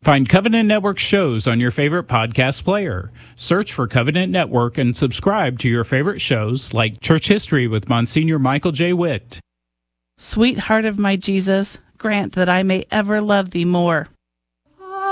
Find Covenant Network shows on your favorite podcast player. Search for Covenant Network and subscribe to your favorite shows like Church History with Monsignor Michael J. Witt. Sweetheart of my Jesus, grant that I may ever love thee more.